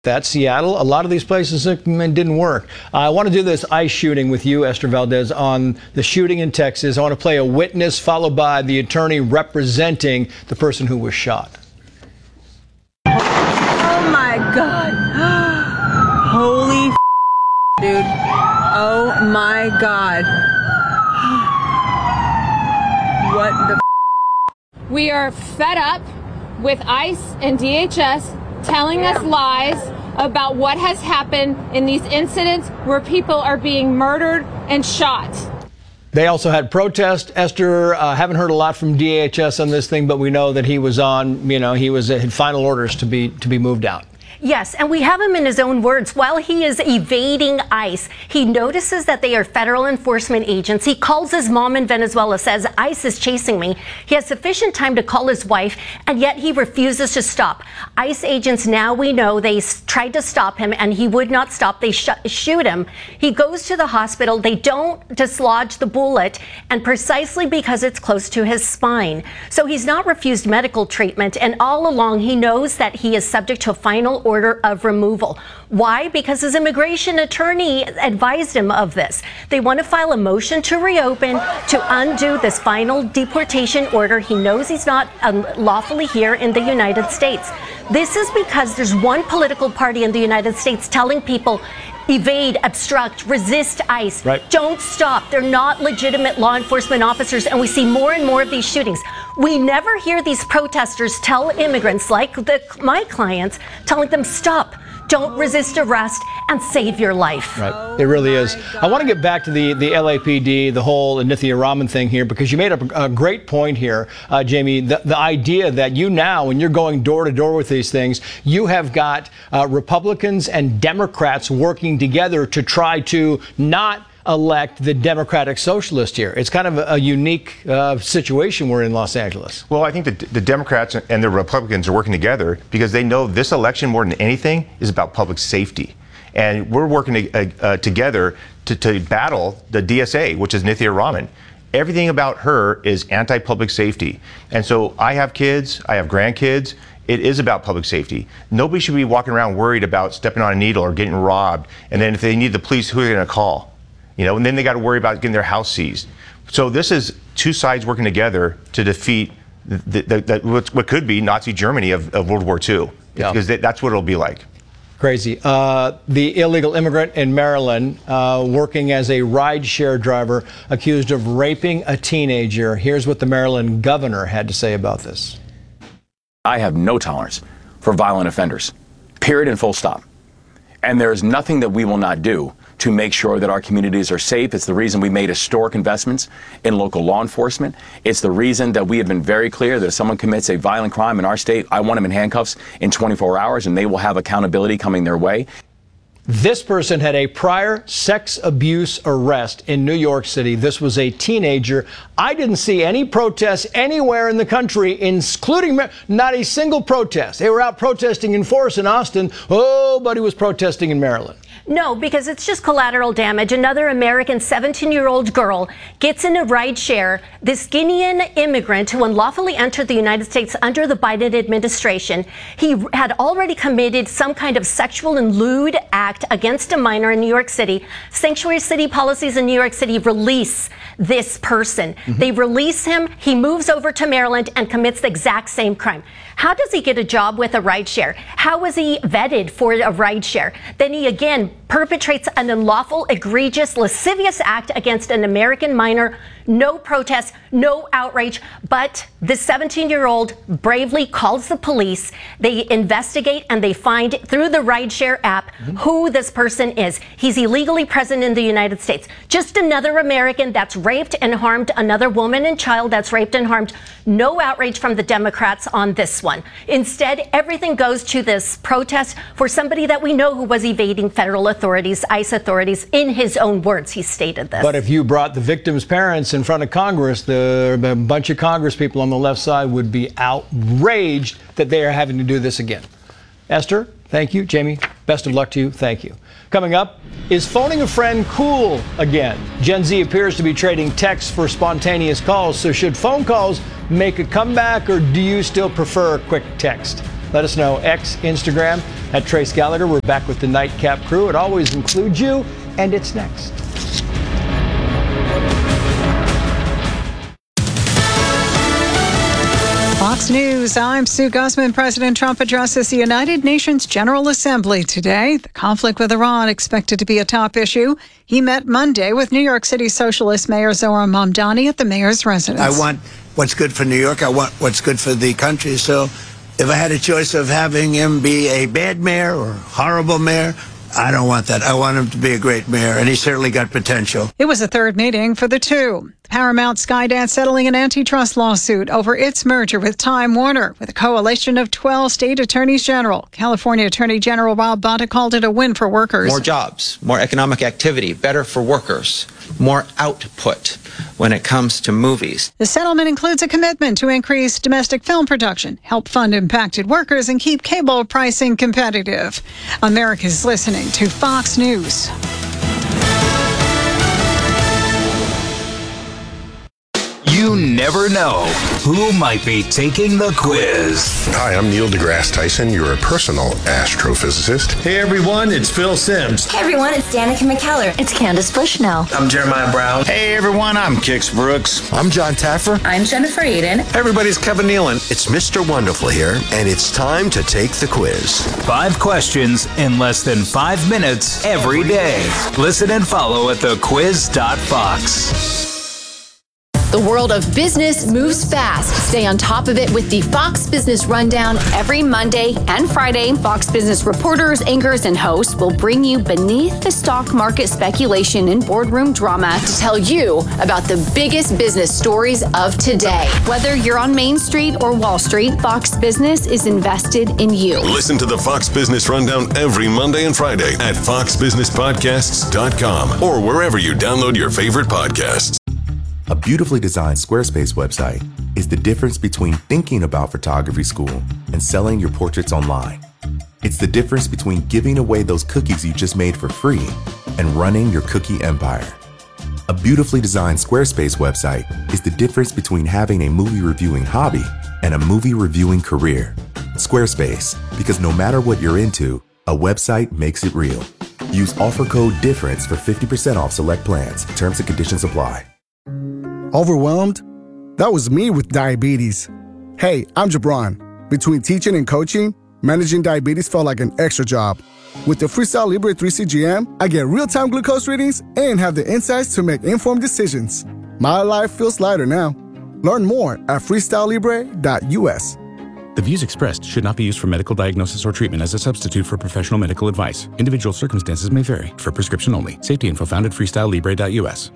That Seattle, a lot of these places didn't work. I want to do this ICE shooting with you, Esther Valdez, on the shooting in Texas. I want to play a witness followed by the attorney representing the person who was shot. Oh my God. Holy dude. Oh my God. What the We are fed up with ICE and DHS telling us lies about what has happened in these incidents where people are being murdered and shot. They also had protest. Esther, haven't heard a lot from DHS on this thing, but we know that he was on, he had final orders to be moved out. Yes, and we have him in his own words. While he is evading ICE, he notices that they are federal enforcement agents. He calls his mom in Venezuela, says, ICE is chasing me. He has sufficient time to call his wife, and yet he refuses to stop. ICE agents, now we know, they tried to stop him, and he would not stop. They shoot him. He goes to the hospital. They don't dislodge the bullet, and precisely because it's close to his spine. So he's not refused medical treatment, and all along he knows that he is subject to a final order of removal. Why? Because his immigration attorney advised him of this. They want to file a motion to reopen to undo this final deportation order. He knows he's not lawfully here in the United States. This is because there's one political party in the United States telling people, evade, obstruct, resist ICE. Right. Don't stop. They're not legitimate law enforcement officers, and we see more and more of these shootings. We never hear these protesters tell immigrants, like my clients, telling them, stop, don't resist arrest, and save your life. Right. It really is. I want to get back to the LAPD, the whole Nithya Raman thing here, because you made a great point here, Jamie, the idea that you now, when you're going door to door with these things, you have got Republicans and Democrats working together to try to not elect the Democratic Socialist here. It's kind of a unique situation we're in Los Angeles. Well, I think that the Democrats and the Republicans are working together because they know this election more than anything is about public safety. And we're working together to battle the DSA, which is Nithya Raman. Everything about her is anti-public safety. And so I have kids, I have grandkids. It is about public safety. Nobody should be walking around worried about stepping on a needle or getting robbed. And then if they need the police, who are they going to call? And then they got to worry about getting their house seized. So this is two sides working together to defeat what could be Nazi Germany of World War II. Yeah. Because that's what it'll be like. Crazy. The illegal immigrant in Maryland working as a rideshare driver accused of raping a teenager. Here's what the Maryland governor had to say about this. I have no tolerance for violent offenders, period and full stop. And there is nothing that we will not do to make sure that our communities are safe. It's the reason we made historic investments in local law enforcement. It's the reason that we have been very clear that if someone commits a violent crime in our state, I want them in handcuffs in 24 hours, and they will have accountability coming their way. This person had a prior sex abuse arrest in New York City. This was a teenager. I didn't see any protests anywhere in the country, including not a single protest. They were out protesting in Forest in Austin. Nobody was protesting in Maryland. No, because it's just collateral damage. Another American 17-year-old girl gets in a rideshare. This Guinean immigrant who unlawfully entered the United States under the Biden administration, he had already committed some kind of sexual and lewd act against a minor in New York City. Sanctuary city policies in New York City release this person. They release him. He moves over to Maryland and commits the exact same crime. How does he get a job with a rideshare? How is he vetted for a rideshare? Then he again perpetrates an unlawful, egregious, lascivious act against an American minor. No protest, no outrage, but this 17-year-old bravely calls the police. They investigate and they find through the rideshare app who this person is. He's illegally present in the United States. Just another American that's raped and harmed another woman and child that's raped and harmed. No outrage from the Democrats on this one. Instead, everything goes to this protest for somebody that we know who was evading federal authorities, ICE authorities. In his own words, he stated this. But if you brought the victim's parents in front of Congress, a bunch of Congress people on the left side would be outraged that they are having to do this again. Esther, thank you. Jamie, best of luck to you. Thank you. Coming up, is phoning a friend cool again? Gen Z appears to be trading texts for spontaneous calls. So should phone calls make a comeback, or do you still prefer quick text? Let us know. X, Instagram, at Trace Gallagher. We're back with the Nightcap crew. It always includes you, and it's next. Fox News, I'm Sue Guzman. President Trump addresses the United Nations General Assembly today. The conflict with Iran expected to be a top issue. He met Monday with New York City Socialist Mayor Zohran Mamdani at the mayor's residence. I want what's good for New York. I want what's good for the country. So if I had a choice of having him be a bad mayor or horrible mayor, I don't want that. I want him to be a great mayor, and he certainly got potential. It was a third meeting for the two. Paramount Skydance settling an antitrust lawsuit over its merger with Time Warner with a coalition of 12 state attorneys general. California Attorney General Rob Bonta called it a win for workers. More jobs, more economic activity, better for workers, more output when it comes to movies. The settlement includes a commitment to increase domestic film production, help fund impacted workers, and keep cable pricing competitive. America's listening to Fox News. You never know who might be taking the quiz. Hi, I'm Neil deGrasse Tyson, your personal astrophysicist. Hey everyone, it's Phil Simms. Hey everyone, it's Danica McKellar. It's Candace Bushnell. I'm Jeremiah Brown. Hey everyone, I'm Kix Brooks. I'm John Taffer. I'm Jennifer Aiden. Hey everybody, it's Kevin Nealon. It's Mr. Wonderful here, and it's time to take the quiz. 5 questions in less than 5 minutes every day. Listen and follow at thequiz.fox. The world of business moves fast. Stay on top of it with the Fox Business Rundown every Monday and Friday. Fox Business reporters, anchors, and hosts will bring you beneath the stock market speculation and boardroom drama to tell you about the biggest business stories of today. Whether you're on Main Street or Wall Street, Fox Business is invested in you. Listen to the Fox Business Rundown every Monday and Friday at foxbusinesspodcasts.com or wherever you download your favorite podcasts. A beautifully designed Squarespace website is the difference between thinking about photography school and selling your portraits online. It's the difference between giving away those cookies you just made for free and running your cookie empire. A beautifully designed Squarespace website is the difference between having a movie reviewing hobby and a movie reviewing career. Squarespace, because no matter what you're into, a website makes it real. Use offer code DIFFERENCE for 50% off select plans. Terms and conditions apply. Overwhelmed? That was me with diabetes. Hey, I'm Jabron. Between teaching and coaching, managing diabetes felt like an extra job. With the Freestyle Libre 3 CGM, I get real-time glucose readings and have the insights to make informed decisions. My life feels lighter now. Learn more at freestylelibre.us. The views expressed should not be used for medical diagnosis or treatment as a substitute for professional medical advice. Individual circumstances may vary. For prescription only. Safety info found at freestylelibre.us.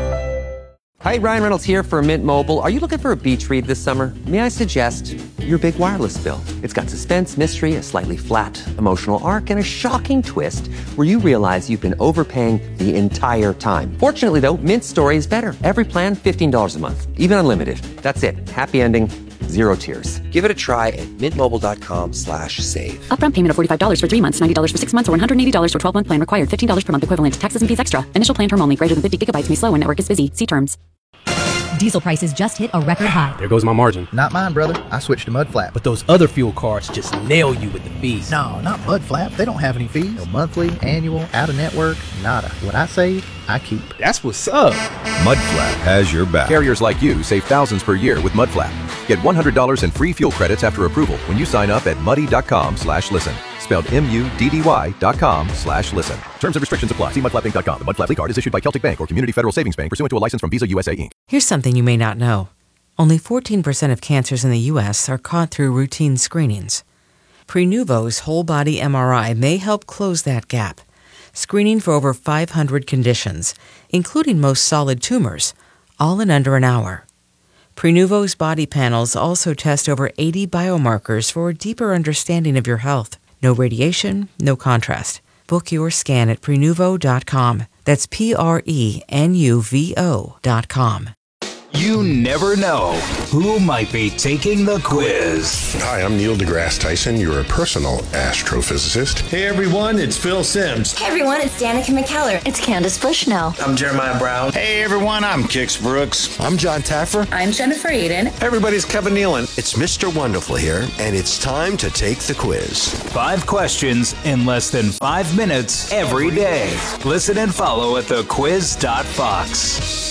Hi, Ryan Reynolds here for Mint Mobile. Are you looking for a beach read this summer? May I suggest your big wireless bill? It's got suspense, mystery, a slightly flat emotional arc, and a shocking twist where you realize you've been overpaying the entire time. Fortunately, though, Mint's story is better. Every plan, $15 a month, even unlimited. That's it. Happy ending. Zero tears. Give it a try at mintmobile.com/save. Upfront payment of $45 for 3 months, $90 for 6 months, or $180 for 12-month plan required. $15 per month equivalent. Taxes and fees extra. Initial plan term only. Greater than 50 gigabytes may slow when network is busy. See terms. Diesel prices just hit a record high. There goes my margin. Not mine, brother. I switched to Mudflap. But those other fuel cards just nail you with the fees. No, not Mudflap. They don't have any fees. No monthly, annual, out-of-network, nada. What I save, I keep. That's what's up. Mudflap has your back. Carriers like you save thousands per year with Mudflap. Get $100 in free fuel credits after approval when you sign up at muddy.com/listen. Spelled MUDDY.com/listen. Terms and restrictions apply. See mudflappinc.com. The Mudflap card is issued by Celtic Bank or Community Federal Savings Bank pursuant to a license from Visa USA Inc. Here's something you may not know. Only 14% of cancers in the U.S. are caught through routine screenings. Prenuvo's whole-body MRI may help close that gap, screening for over 500 conditions, including most solid tumors, all in under an hour. Prenuvo's body panels also test over 80 biomarkers for a deeper understanding of your health. No radiation, no contrast. Book your scan at Prenuvo.com. That's PRENUVO.com. You never know who might be taking the quiz. Hi, I'm Neil deGrasse Tyson, your personal astrophysicist. Hey everyone, it's Phil Simms. Hey everyone, it's Danica McKellar. It's Candace Bushnell. I'm Jeremiah Brown. Hey everyone, I'm Kix Brooks. I'm John Taffer. I'm Jennifer Aiden. Everybody's Kevin Nealon. It's Mr. Wonderful here, and it's time to take the quiz. 5 questions in less than 5 minutes every day. Listen and follow at thequiz.fox.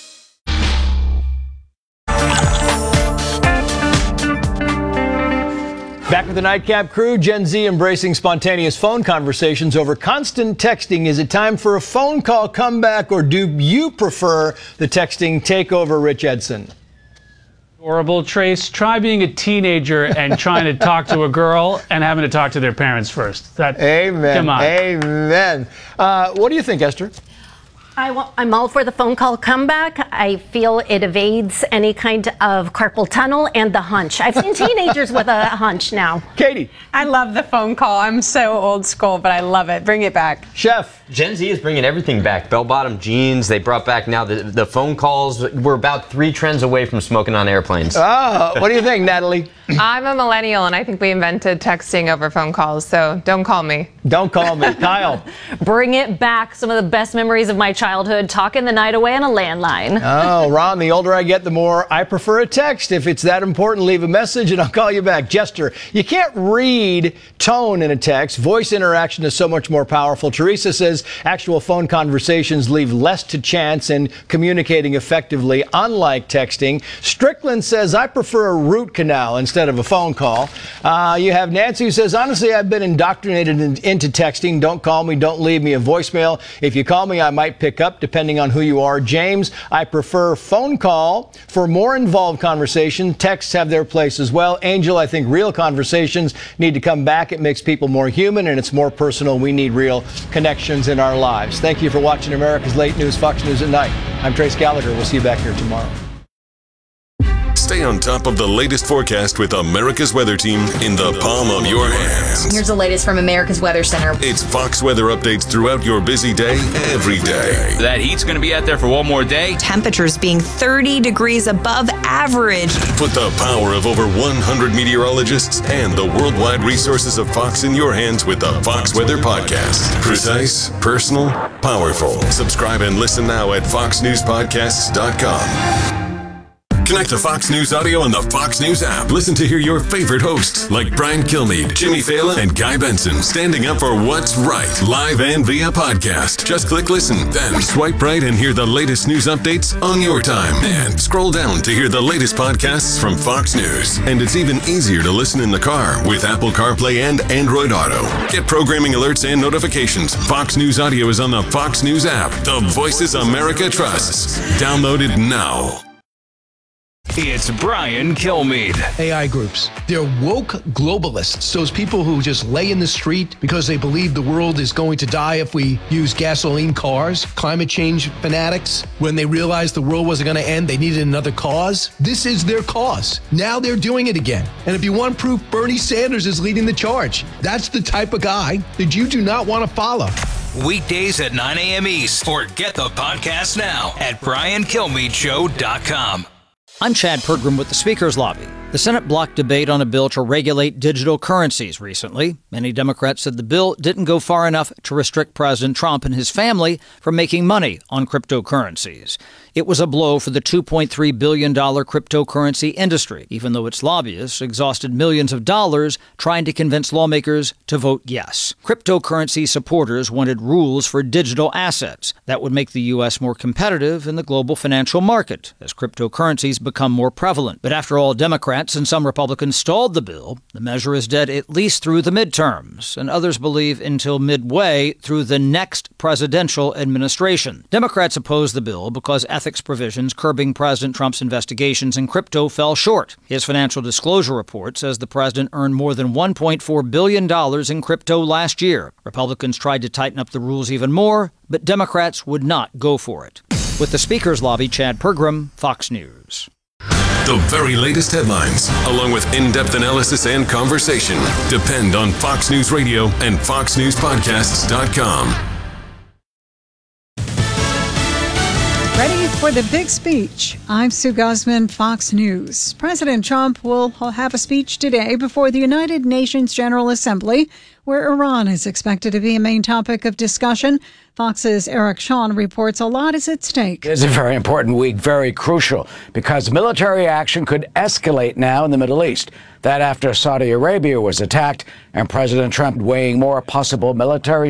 Back with the Nightcap crew, Gen Z embracing spontaneous phone conversations over constant texting. Is it time for a phone call comeback, or do you prefer the texting takeover, Rich Edson? Horrible, Trace. Try being a teenager and trying to talk to a girl and having to talk to their parents first. Amen. Come on. Amen. What do you think, Esther? I'm all for the phone call comeback. I feel it evades any kind of carpal tunnel and the hunch. I've seen teenagers with a hunch now. Katie. I love the phone call. I'm so old school, but I love it. Bring it back. Chef. Gen Z is bringing everything back. Bell-bottom jeans. They brought back now the phone calls. We're about 3 trends away from smoking on airplanes. Oh, what do you think, Natalie? I'm a millennial, and I think we invented texting over phone calls, so don't call me. Don't call me. Kyle. Bring it back. Some of the best memories of my childhood, talking the night away on a landline. Oh, Ron, the older I get, the more I prefer a text. If it's that important, leave a message and I'll call you back. Jester, you can't read tone in a text. Voice interaction is so much more powerful. Teresa says actual phone conversations leave less to chance in communicating effectively, unlike texting. Strickland says, I prefer a root canal instead of a phone call. You have Nancy who says, honestly, I've been indoctrinated into texting. Don't call me. Don't leave me a voicemail. If you call me, I might pick up, depending on who you are. James, I prefer phone call for more involved conversation. Texts have their place as well. Angel, I think real conversations need to come back. It makes people more human and it's more personal. We need real connections in our lives. Thank you for watching America's Late News, Fox News at Night. I'm Trace Gallagher. We'll see you back here tomorrow. Stay on top of the latest forecast with America's Weather Team in the palm of your hands. Here's the latest from America's Weather Center. It's Fox weather updates throughout your busy day, every day. That heat's going to be out there for one more day. Temperatures being 30 degrees above average. Put the power of over 100 meteorologists and the worldwide resources of Fox in your hands with the Fox Weather Podcast. Precise, personal, powerful. Subscribe and listen now at foxnewspodcasts.com. Connect to Fox News Audio on the Fox News app. Listen to hear your favorite hosts like Brian Kilmeade, Jimmy Fallon, and Guy Benson standing up for what's right, live and via podcast. Just click listen, then swipe right and hear the latest news updates on your time. And scroll down to hear the latest podcasts from Fox News. And it's even easier to listen in the car with Apple CarPlay and Android Auto. Get programming alerts and notifications. Fox News Audio is on the Fox News app. The voices America trusts. Download it now. It's Brian Kilmeade. AI groups. They're woke globalists. Those people who just lay in the street because they believe the world is going to die if we use gasoline cars. Climate change fanatics. When they realized the world wasn't going to end, they needed another cause. This is their cause. Now they're doing it again. And if you want proof, Bernie Sanders is leading the charge. That's the type of guy that you do not want to follow. Weekdays at 9 a.m. East, or get the podcast now at BrianKilmeadeShow.com. I'm Chad Pergram with the Speaker's Lobby. The Senate blocked debate on a bill to regulate digital currencies recently. Many Democrats said the bill didn't go far enough to restrict President Trump and his family from making money on cryptocurrencies. It was a blow for the $2.3 billion cryptocurrency industry, even though its lobbyists exhausted millions of dollars trying to convince lawmakers to vote yes. Cryptocurrency supporters wanted rules for digital assets that would make the U.S. more competitive in the global financial market as cryptocurrencies become more prevalent. But after all, Democrats and some Republicans stalled the bill. The measure is dead at least through the midterms, and others believe until midway through the next presidential administration. Democrats opposed the bill because ethics provisions curbing President Trump's investigations in crypto fell short. His financial disclosure report says the president earned more than $1.4 billion in crypto last year. Republicans tried to tighten up the rules even more, but Democrats would not go for it. With the Speaker's Lobby, Chad Pergram, Fox News. The very latest headlines, along with in-depth analysis and conversation, depend on Fox News Radio and FoxNewsPodcasts.com. Ready For the big speech, I'm Sue Guzman, Fox News. President Trump will have a speech today before the United Nations General Assembly, where Iran is expected to be a main topic of discussion. Fox's Eric Shawn reports a lot is at stake. It's a very important week, very crucial, because military action could escalate now in the Middle East. That after Saudi Arabia was attacked and President Trump weighing more possible military